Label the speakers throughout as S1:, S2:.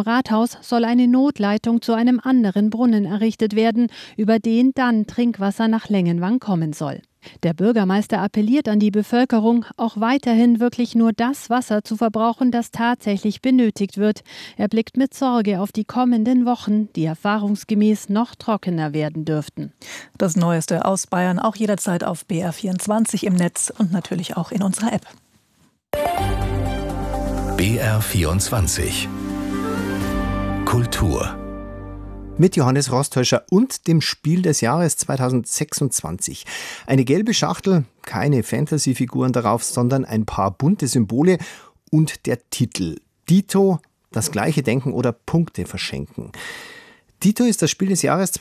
S1: im Rathaus soll eine Notleitung zu einem anderen Brunnen errichtet werden, über den dann Trinkwasser nach Lengenwang kommen soll. Der Bürgermeister appelliert an die Bevölkerung, auch weiterhin wirklich nur das Wasser zu verbrauchen, das tatsächlich benötigt wird. Er blickt mit Sorge auf die kommenden Wochen, die erfahrungsgemäß noch trockener werden dürften.
S2: Das Neueste aus Bayern auch jederzeit auf BR24 im Netz und natürlich auch in unserer App.
S3: BR24 Kultur
S4: mit Johannes Rostäuscher und dem Spiel des Jahres 2026. Eine gelbe Schachtel, keine Fantasy-Figuren darauf, sondern ein paar bunte Symbole und der Titel. Dito, das gleiche denken oder Punkte verschenken. Dito ist das Spiel des Jahres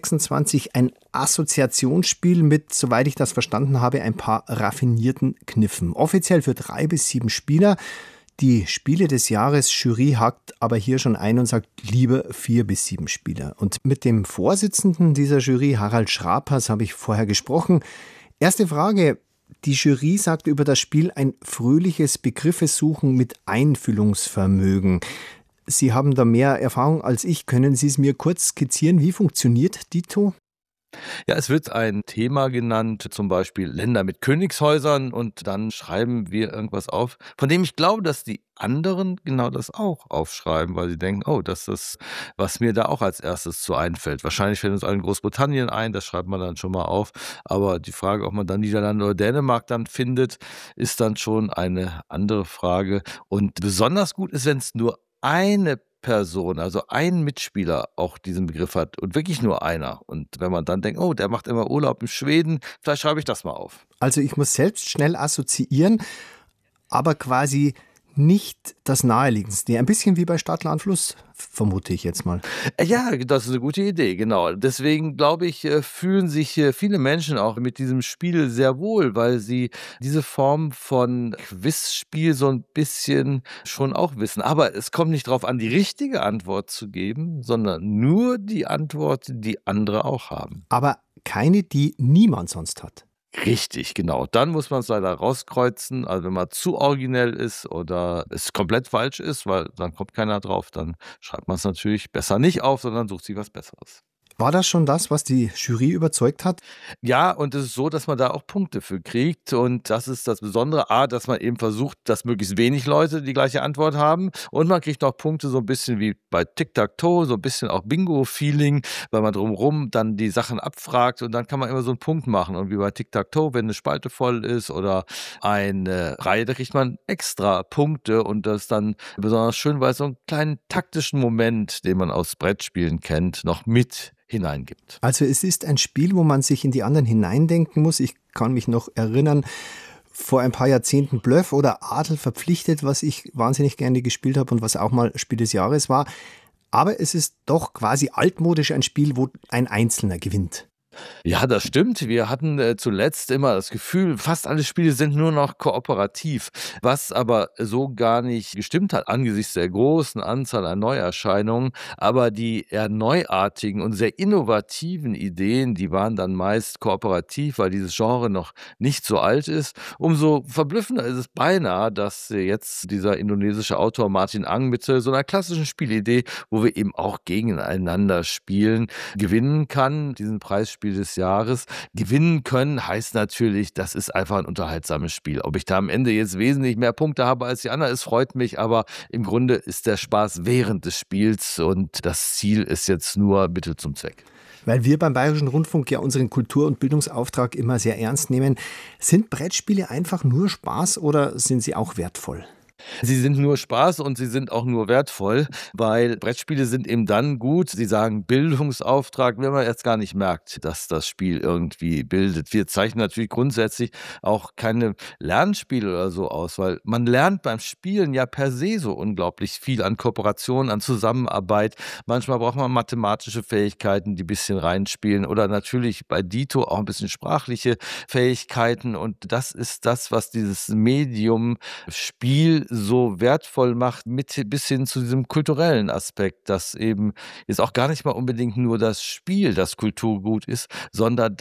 S4: 2026 ein Assoziationsspiel mit, soweit ich das verstanden habe, ein paar raffinierten Kniffen. Offiziell für 3 bis 7 Spieler. Die Spiele des Jahres Jury hakt aber hier schon ein und sagt lieber 4 bis 7 Spieler. Und mit dem Vorsitzenden dieser Jury, Harald Schrapers, habe ich vorher gesprochen. Erste Frage. Die Jury sagt über das Spiel ein fröhliches Begriffesuchen mit Einfühlungsvermögen. Sie haben da mehr Erfahrung als ich. Können Sie es mir kurz skizzieren? Wie funktioniert Dito?
S5: Ja, es wird ein Thema genannt, zum Beispiel Länder mit Königshäusern, und dann schreiben wir irgendwas auf, von dem ich glaube, dass die anderen genau das auch aufschreiben, weil sie denken, oh, das ist das, was mir da auch als erstes so einfällt. Wahrscheinlich fällt uns allen Großbritannien ein, das schreibt man dann schon mal auf, aber die Frage, ob man dann Niederlande oder Dänemark dann findet, ist dann schon eine andere Frage. Und besonders gut ist, wenn es nur eine Person, also ein Mitspieler auch diesen Begriff hat und wirklich nur einer. Und wenn man dann denkt, oh, der macht immer Urlaub in Schweden, vielleicht schreibe ich das mal auf.
S4: Also ich muss selbst schnell assoziieren, aber quasi nicht das Naheliegendste. Ein bisschen wie bei Stadt, Land, Fluss, vermute ich jetzt mal.
S5: Ja, das ist eine gute Idee, genau. Deswegen, glaube ich, fühlen sich viele Menschen auch mit diesem Spiel sehr wohl, weil sie diese Form von Quizspiel so ein bisschen schon auch wissen. Aber es kommt nicht darauf an, die richtige Antwort zu geben, sondern nur die Antwort, die andere auch haben.
S4: Aber keine, die niemand sonst hat.
S5: Richtig, genau. Dann muss man es leider rauskreuzen. Also wenn man zu originell ist oder es komplett falsch ist, weil dann kommt keiner drauf, dann schreibt man es natürlich besser nicht auf, sondern sucht sich was Besseres.
S4: War das schon das, was die Jury überzeugt hat?
S5: Ja, und es ist so, dass man da auch Punkte für kriegt. Und das ist das Besondere. A, dass man eben versucht, dass möglichst wenig Leute die gleiche Antwort haben. Und man kriegt auch Punkte so ein bisschen wie bei Tic-Tac-Toe, so ein bisschen auch Bingo-Feeling, weil man drumherum dann die Sachen abfragt und dann kann man immer so einen Punkt machen. Und wie bei Tic-Tac-Toe, wenn eine Spalte voll ist oder eine Reihe, da kriegt man extra Punkte. Und das ist dann besonders schön, weil es so einen kleinen taktischen Moment, den man aus Brettspielen kennt, noch mit hineingibt.
S4: Also es ist ein Spiel, wo man sich in die anderen hineindenken muss. Ich kann mich noch erinnern, vor ein paar Jahrzehnten Bluff oder Adel verpflichtet, was ich wahnsinnig gerne gespielt habe und was auch mal Spiel des Jahres war. Aber es ist doch quasi altmodisch ein Spiel, wo ein Einzelner gewinnt.
S5: Ja, das stimmt. Wir hatten zuletzt immer das Gefühl, fast alle Spiele sind nur noch kooperativ, was aber so gar nicht gestimmt hat angesichts der großen Anzahl an Neuerscheinungen. Aber die eher neuartigen und sehr innovativen Ideen, die waren dann meist kooperativ, weil dieses Genre noch nicht so alt ist. Umso verblüffender ist es beinahe, dass jetzt dieser indonesische Autor Martin Ang mit so einer klassischen Spielidee, wo wir eben auch gegeneinander spielen, gewinnen kann, diesen Preisspiel des Jahres. Gewinnen können heißt natürlich, das ist einfach ein unterhaltsames Spiel. Ob ich da am Ende jetzt wesentlich mehr Punkte habe als die anderen, es freut mich, aber im Grunde ist der Spaß während des Spiels und das Ziel ist jetzt nur Mittel zum Zweck.
S4: Weil wir beim Bayerischen Rundfunk ja unseren Kultur- und Bildungsauftrag immer sehr ernst nehmen. Sind Brettspiele einfach nur Spaß oder sind sie auch wertvoll?
S5: Sie sind nur Spaß und sie sind auch nur wertvoll, weil Brettspiele sind eben dann gut. Sie sagen Bildungsauftrag, wenn man jetzt gar nicht merkt, dass das Spiel irgendwie bildet. Wir zeichnen natürlich grundsätzlich auch keine Lernspiele oder so aus, weil man lernt beim Spielen ja per se so unglaublich viel an Kooperation, an Zusammenarbeit. Manchmal braucht man mathematische Fähigkeiten, die ein bisschen reinspielen oder natürlich bei Dito auch ein bisschen sprachliche Fähigkeiten und das ist das, was dieses Medium Spiel so wertvoll macht, bis hin zu diesem kulturellen Aspekt, dass eben jetzt auch gar nicht mal unbedingt nur das Spiel das Kulturgut ist, sondern das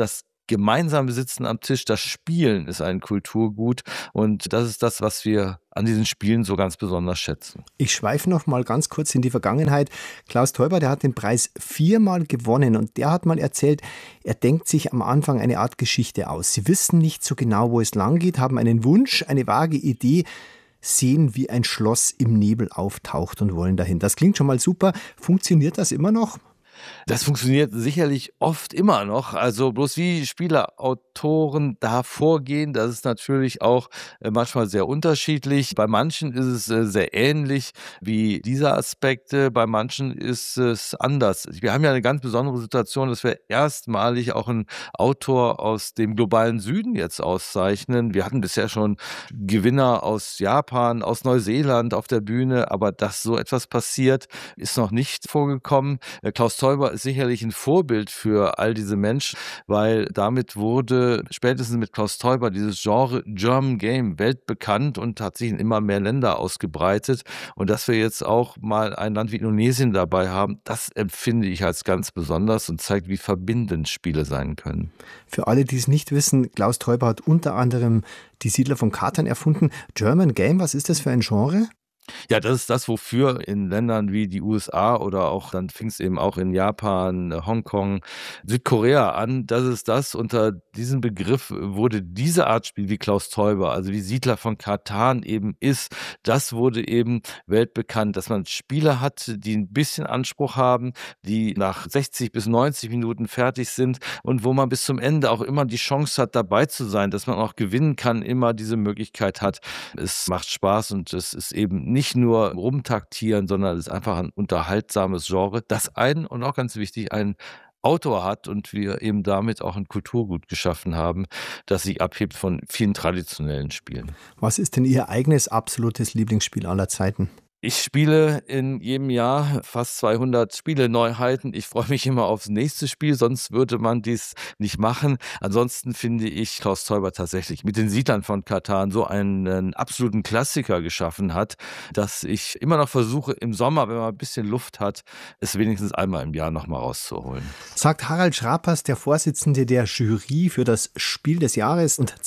S5: gemeinsame Sitzen am Tisch, das Spielen ist ein Kulturgut und das ist das, was wir an diesen Spielen so ganz besonders schätzen.
S4: Ich schweife noch mal ganz kurz in die Vergangenheit. Klaus Teuber, der hat den Preis 4-mal gewonnen und der hat mal erzählt, er denkt sich am Anfang eine Art Geschichte aus. Sie wissen nicht so genau, wo es lang geht, haben einen Wunsch, eine vage Idee, sehen, wie ein Schloss im Nebel auftaucht und wollen dahin. Das klingt schon mal super. Funktioniert das immer noch?
S5: Das funktioniert sicherlich oft immer noch. Also bloß wie Spielerautoren da vorgehen, das ist natürlich auch manchmal sehr unterschiedlich. Bei manchen ist es sehr ähnlich wie diese Aspekte, bei manchen ist es anders. Wir haben ja eine ganz besondere Situation, dass wir erstmalig auch einen Autor aus dem globalen Süden jetzt auszeichnen. Wir hatten bisher schon Gewinner aus Japan, aus Neuseeland auf der Bühne, aber dass so etwas passiert, ist noch nicht vorgekommen. Klaus Teuber ist sicherlich ein Vorbild für all diese Menschen, weil damit wurde spätestens mit Klaus Teuber dieses Genre German Game weltbekannt und hat sich in immer mehr Länder ausgebreitet. Und dass wir jetzt auch mal ein Land wie Indonesien dabei haben, das empfinde ich als ganz besonders und zeigt, wie verbindend Spiele sein können.
S4: Für alle, die es nicht wissen, Klaus Teuber hat unter anderem die Siedler von Catan erfunden. German Game, was ist das für ein Genre?
S5: Ja, das ist das, wofür in Ländern wie die USA oder auch, dann fing es eben auch in Japan, Hongkong, Südkorea an. Das ist das, unter diesem Begriff wurde diese Art Spiel wie Klaus Teuber, also wie Siedler von Catan eben ist, das wurde eben weltbekannt, dass man Spieler hat, die ein bisschen Anspruch haben, die nach 60 bis 90 Minuten fertig sind und wo man bis zum Ende auch immer die Chance hat, dabei zu sein, dass man auch gewinnen kann, immer diese Möglichkeit hat. Es macht Spaß und es ist eben nicht nur rumtaktieren, sondern es ist einfach ein unterhaltsames Genre, das und auch ganz wichtig, einen Autor hat und wir eben damit auch ein Kulturgut geschaffen haben, das sich abhebt von vielen traditionellen Spielen.
S4: Was ist denn Ihr eigenes absolutes Lieblingsspiel aller Zeiten?
S5: Ich spiele in jedem Jahr fast 200 Spiele-Neuheiten. Ich freue mich immer aufs nächste Spiel, sonst würde man dies nicht machen. Ansonsten finde ich, Klaus Teuber tatsächlich mit den Siedlern von Catan so einen absoluten Klassiker geschaffen hat, dass ich immer noch versuche, im Sommer, wenn man ein bisschen Luft hat, es wenigstens einmal im Jahr nochmal rauszuholen.
S4: Sagt Harald Schrapers, der Vorsitzende der Jury für das Spiel des Jahres. Und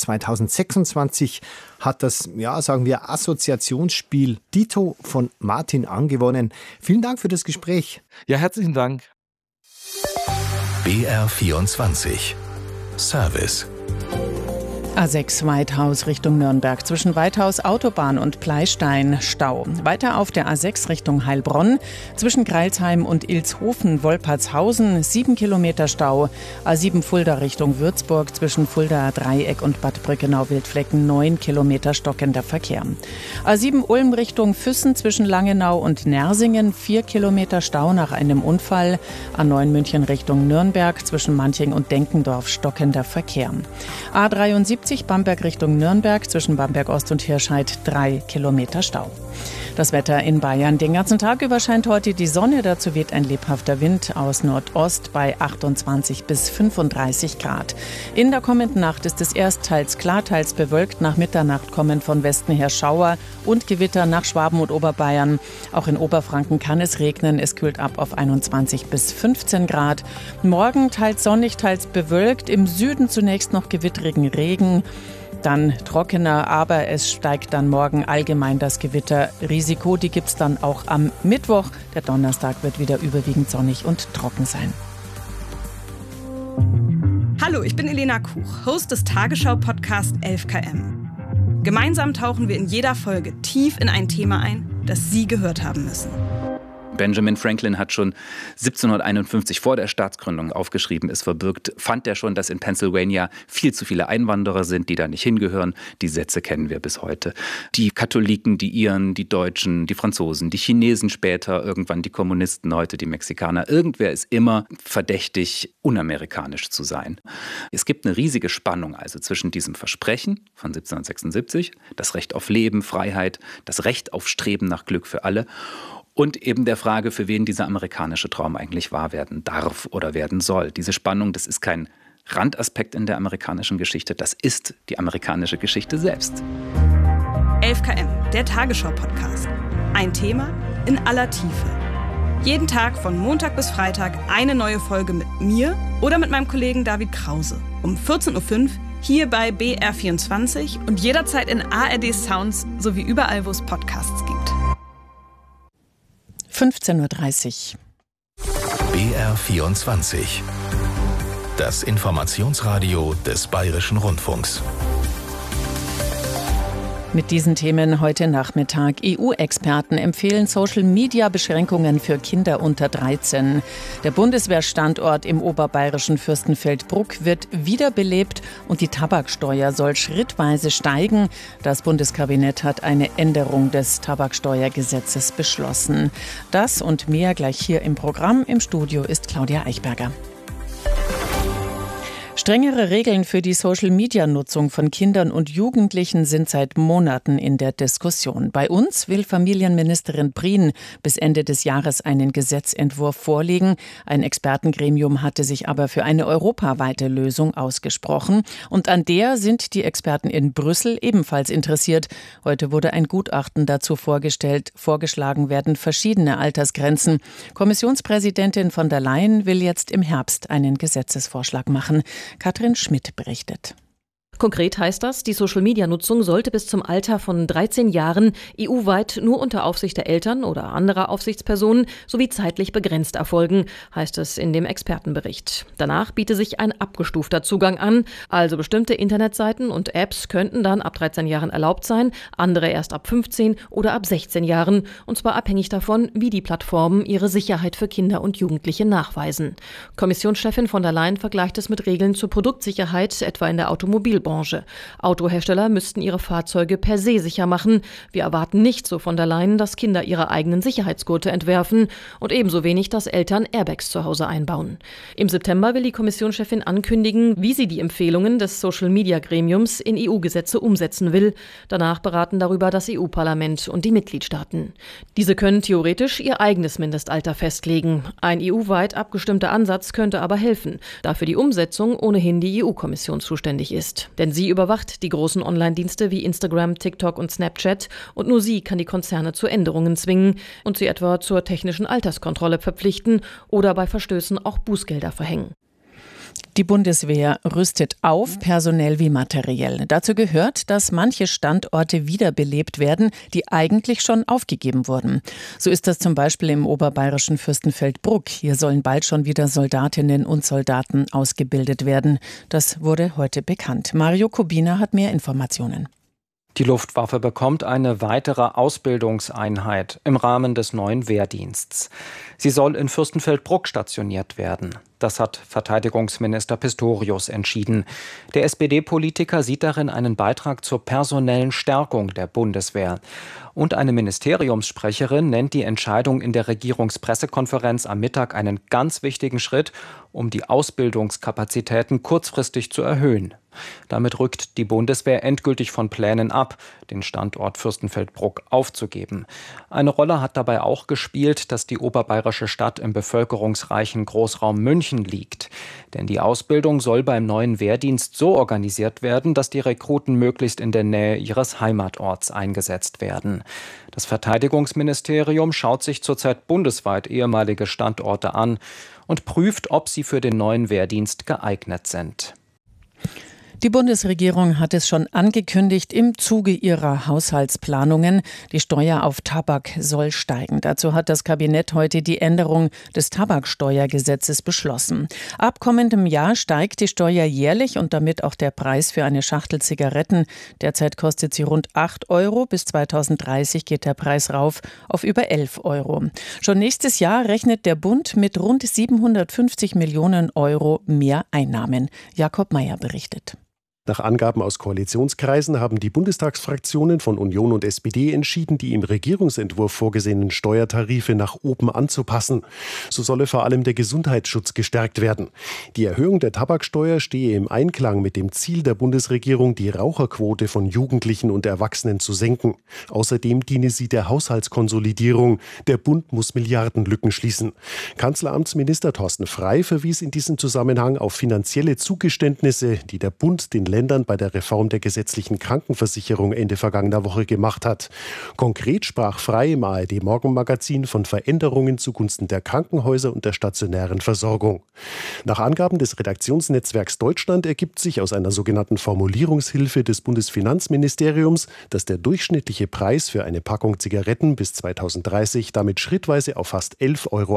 S4: 2026 hat das, ja, sagen wir, Assoziationsspiel Dito von Martin Ang gewonnen. Vielen Dank für das Gespräch.
S5: Ja, herzlichen Dank.
S3: BR24 Service.
S2: A6 Weithaus Richtung Nürnberg, zwischen Weithaus Autobahn und Pleystein Stau. Weiter auf der A6 Richtung Heilbronn, zwischen Greilsheim und Ilshofen Wolpertshausen 7 Kilometer Stau. A7 Fulda Richtung Würzburg, zwischen Fulda Dreieck und Bad Brückenau-Wildflecken 9 Kilometer stockender Verkehr. A7 Ulm Richtung Füssen, zwischen Langenau und Nersingen 4 Kilometer Stau nach einem Unfall. A9 München Richtung Nürnberg, zwischen Manching und Denkendorf stockender Verkehr. A73 Bamberg Richtung Nürnberg, zwischen Bamberg Ost und Hirscheid 3 Kilometer Stau. Das Wetter in Bayern. Den ganzen Tag über scheint heute die Sonne. Dazu weht ein lebhafter Wind aus Nordost bei 28 bis 35 Grad. In der kommenden Nacht ist es erst teils klar, teils bewölkt. Nach Mitternacht kommen von Westen her Schauer und Gewitter nach Schwaben und Oberbayern. Auch in Oberfranken kann es regnen. Es kühlt ab auf 21 bis 15 Grad. Morgen teils sonnig, teils bewölkt. Im Süden zunächst noch gewittrigen Regen. Dann trockener, aber es steigt dann morgen allgemein das Gewitterrisiko. Die gibt es dann auch am Mittwoch. Der Donnerstag wird wieder überwiegend sonnig und trocken sein.
S6: Hallo, ich bin Elena Kuch, Host des Tagesschau-Podcasts 11KM. Gemeinsam tauchen wir in jeder Folge tief in ein Thema ein, das Sie gehört haben müssen.
S7: Benjamin Franklin hat schon 1751 vor der Staatsgründung aufgeschrieben, ist verbürgt, fand er schon, dass in Pennsylvania viel zu viele Einwanderer sind, die da nicht hingehören. Die Sätze kennen wir bis heute. Die Katholiken, die Iren, die Deutschen, die Franzosen, die Chinesen später, irgendwann die Kommunisten, heute die Mexikaner. Irgendwer ist immer verdächtig, unamerikanisch zu sein. Es gibt eine riesige Spannung also zwischen diesem Versprechen von 1776, das Recht auf Leben, Freiheit, das Recht auf Streben nach Glück für alle, und eben der Frage, für wen dieser amerikanische Traum eigentlich wahr werden darf oder werden soll. Diese Spannung, das ist kein Randaspekt in der amerikanischen Geschichte, das ist die amerikanische Geschichte selbst.
S6: 11KM, der Tagesschau-Podcast. Ein Thema in aller Tiefe. Jeden Tag von Montag bis Freitag eine neue Folge mit mir oder mit meinem Kollegen David Krause. Um 14.05 Uhr hier bei BR24 und jederzeit in ARD Sounds sowie überall, wo es Podcasts gibt.
S2: 15.30 Uhr.
S3: BR24. Das Informationsradio des Bayerischen Rundfunks.
S2: Mit diesen Themen heute Nachmittag. EU-Experten empfehlen Social-Media-Beschränkungen für Kinder unter 13. Der Bundeswehrstandort im oberbayerischen Fürstenfeldbruck wird wiederbelebt und die Tabaksteuer soll schrittweise steigen. Das Bundeskabinett hat eine Änderung des Tabaksteuergesetzes beschlossen. Das und mehr gleich hier im Programm. Im Studio ist Claudia Eichberger. Strengere Regeln für die Social-Media-Nutzung von Kindern und Jugendlichen sind seit Monaten in der Diskussion. Bei uns will Familienministerin Prien bis Ende des Jahres einen Gesetzentwurf vorlegen. Ein Expertengremium hatte sich aber für eine europaweite Lösung ausgesprochen. Und an der sind die Experten in Brüssel ebenfalls interessiert. Heute wurde ein Gutachten dazu vorgestellt. Vorgeschlagen werden verschiedene Altersgrenzen. Kommissionspräsidentin von der Leyen will jetzt im Herbst einen Gesetzesvorschlag machen. Katrin Schmidt berichtet.
S8: Konkret heißt das, die Social-Media-Nutzung sollte bis zum Alter von 13 Jahren EU-weit nur unter Aufsicht der Eltern oder anderer Aufsichtspersonen sowie zeitlich begrenzt erfolgen, heißt es in dem Expertenbericht. Danach biete sich ein abgestufter Zugang an, also bestimmte Internetseiten und Apps könnten dann ab 13 Jahren erlaubt sein, andere erst ab 15 oder ab 16 Jahren, und zwar abhängig davon, wie die Plattformen ihre Sicherheit für Kinder und Jugendliche nachweisen. Kommissionschefin von der Leyen vergleicht es mit Regeln zur Produktsicherheit, etwa in der Automobilbranche. Autohersteller müssten ihre Fahrzeuge per se sicher machen. Wir erwarten nicht, so von der Leyen, dass Kinder ihre eigenen Sicherheitsgurte entwerfen und ebenso wenig, dass Eltern Airbags zu Hause einbauen. Im September will die Kommissionschefin ankündigen, wie sie die Empfehlungen des Social-Media-Gremiums in EU-Gesetze umsetzen will. Danach beraten darüber das EU-Parlament und die Mitgliedstaaten. Diese können theoretisch ihr eigenes Mindestalter festlegen. Ein EU-weit abgestimmter Ansatz könnte aber helfen, da für die Umsetzung ohnehin die EU-Kommission zuständig ist. Denn sie überwacht die großen Online-Dienste wie Instagram, TikTok und Snapchat und nur sie kann die Konzerne zu Änderungen zwingen und sie etwa zur technischen Alterskontrolle verpflichten oder bei Verstößen auch Bußgelder verhängen.
S2: Die Bundeswehr rüstet auf, personell wie materiell. Dazu gehört, dass manche Standorte wiederbelebt werden, die eigentlich schon aufgegeben wurden. So ist das zum Beispiel im oberbayerischen Fürstenfeldbruck. Hier sollen bald schon wieder Soldatinnen und Soldaten ausgebildet werden. Das wurde heute bekannt. Mario Kubina hat mehr Informationen.
S9: Die Luftwaffe bekommt eine weitere Ausbildungseinheit im Rahmen des neuen Wehrdienstes. Sie soll in Fürstenfeldbruck stationiert werden. Das hat Verteidigungsminister Pistorius entschieden. Der SPD-Politiker sieht darin einen Beitrag zur personellen Stärkung der Bundeswehr. Und eine Ministeriumssprecherin nennt die Entscheidung in der Regierungspressekonferenz am Mittag einen ganz wichtigen Schritt, um die Ausbildungskapazitäten kurzfristig zu erhöhen. Damit rückt die Bundeswehr endgültig von Plänen ab, den Standort Fürstenfeldbruck aufzugeben. Eine Rolle hat dabei auch gespielt, dass die oberbayerische Stadt im bevölkerungsreichen Großraum München liegt. Denn die Ausbildung soll beim neuen Wehrdienst so organisiert werden, dass die Rekruten möglichst in der Nähe ihres Heimatorts eingesetzt werden. Das Verteidigungsministerium schaut sich zurzeit bundesweit ehemalige Standorte an und prüft, ob sie für den neuen Wehrdienst geeignet sind.
S2: Die Bundesregierung hat es schon angekündigt, im Zuge ihrer Haushaltsplanungen. Die Steuer auf Tabak soll steigen. Dazu hat das Kabinett heute die Änderung des Tabaksteuergesetzes beschlossen. Ab kommendem Jahr steigt die Steuer jährlich und damit auch der Preis für eine Schachtel Zigaretten. Derzeit kostet sie rund 8 Euro. Bis 2030 geht der Preis rauf auf über 11 Euro. Schon nächstes Jahr rechnet der Bund mit rund 750 Millionen Euro mehr Einnahmen. Jakob Mayer berichtet.
S10: Nach Angaben aus Koalitionskreisen haben die Bundestagsfraktionen von Union und SPD entschieden, die im Regierungsentwurf vorgesehenen Steuertarife nach oben anzupassen. So solle vor allem der Gesundheitsschutz gestärkt werden. Die Erhöhung der Tabaksteuer stehe im Einklang mit dem Ziel der Bundesregierung, die Raucherquote von Jugendlichen und Erwachsenen zu senken. Außerdem diene sie der Haushaltskonsolidierung. Der Bund muss Milliardenlücken schließen. Kanzleramtsminister Thorsten Frey verwies in diesem Zusammenhang auf finanzielle Zugeständnisse, die der Bund den Ländern Ländern bei der Reform der gesetzlichen Krankenversicherung Ende vergangener Woche gemacht hat. Konkret sprach Frei im ARD-Morgenmagazin von Veränderungen zugunsten der Krankenhäuser und der stationären Versorgung. Nach Angaben des Redaktionsnetzwerks Deutschland ergibt sich aus einer sogenannten Formulierungshilfe des Bundesfinanzministeriums, dass der durchschnittliche Preis für eine Packung Zigaretten bis 2030 damit schrittweise auf fast 11 €